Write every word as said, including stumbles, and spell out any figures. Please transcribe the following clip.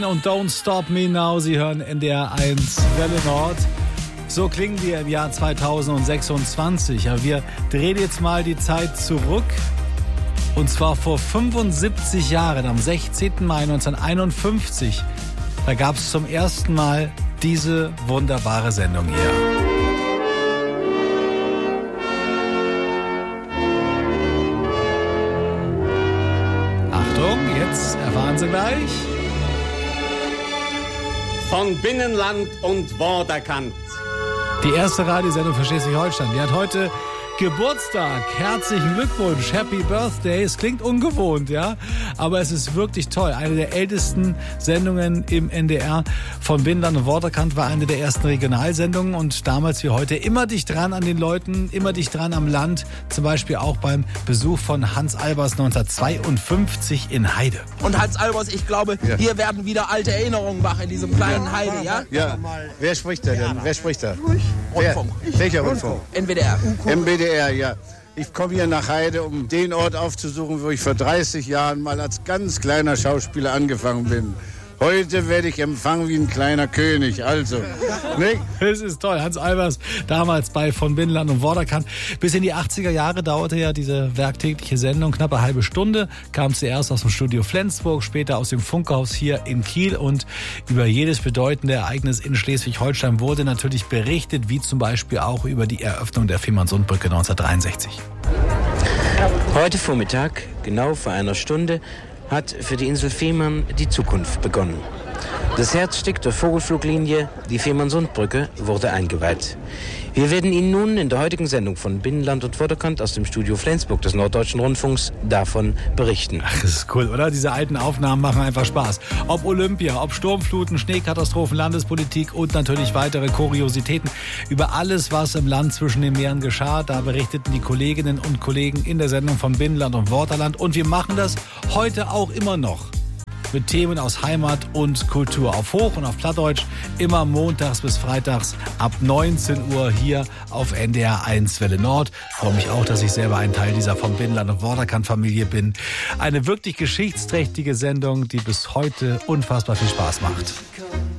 Und Don't Stop Me Now, Sie hören N D R eins Welle Nord. So klingen wir im Jahr zweitausendsechsundzwanzig. Aber wir drehen jetzt mal die Zeit zurück. Und zwar vor fünfundsiebzig Jahren, am sechzehnten Mai neunzehnhunderteinundfünfzig. Da gab es zum ersten Mal diese wunderbare Sendung hier. Achtung, jetzt erfahren Sie gleich. Von Binnenland und Worderkant. Die erste Radiosendung für Schleswig-Holstein. Die hat heute Geburtstag. Herzlichen Glückwunsch. Happy Birthday. Es klingt ungewohnt, ja, aber es ist wirklich toll. Eine der ältesten Sendungen im N D R von Binnenland und Worderkant war eine der ersten Regionalsendungen und damals wie heute immer dicht dran an den Leuten, immer dicht dran am Land. Zum Beispiel auch beim Besuch von Hans Albers neunzehnhundertzweiundfünfzig in Heide. Und Hans Albers, ich glaube, ja. Hier werden wieder alte Erinnerungen wach in diesem kleinen ja. Heide, ja? Ja. Wer spricht da denn? Wer spricht da? Rundfunk. Wer? Welcher Rundfunk? N W D R. N W D R, ja. Ich komme hier nach Heide, um den Ort aufzusuchen, wo ich vor dreißig Jahren mal als ganz kleiner Schauspieler angefangen bin. Heute werde ich empfangen wie ein kleiner König, also. Ne? Das ist toll. Hans Albers, damals bei von Binnenland und Worderkant. Bis in die achtziger Jahre dauerte ja diese werktägliche Sendung knapp eine halbe Stunde. Kam zuerst aus dem Studio Flensburg, später aus dem Funkhaus hier in Kiel. Und über jedes bedeutende Ereignis in Schleswig-Holstein wurde natürlich berichtet, wie zum Beispiel auch über die Eröffnung der Fehmarnsundbrücke neunzehnhundertdreiundsechzig. Heute Vormittag, genau vor einer Stunde, hat für die Insel Fehmarn die Zukunft begonnen. Das Herzstück der Vogelfluglinie, die Fehmarnsundbrücke, wurde eingeweiht. Wir werden Ihnen nun in der heutigen Sendung von Binnenland und Worderkant aus dem Studio Flensburg des Norddeutschen Rundfunks davon berichten. Ach, das ist cool, oder? Diese alten Aufnahmen machen einfach Spaß. Ob Olympia, ob Sturmfluten, Schneekatastrophen, Landespolitik und natürlich weitere Kuriositäten. Über alles, was im Land zwischen den Meeren geschah, da berichteten die Kolleginnen und Kollegen in der Sendung von Binnenland und Worderland. Und wir machen das heute auch immer noch. Mit Themen aus Heimat und Kultur auf Hoch- und auf Plattdeutsch, immer montags bis freitags ab neunzehn Uhr hier auf N D R eins Welle Nord. Ich freue mich auch, dass ich selber ein Teil dieser von Binnenland und Worderkant-Familie bin. Eine wirklich geschichtsträchtige Sendung, die bis heute unfassbar viel Spaß macht.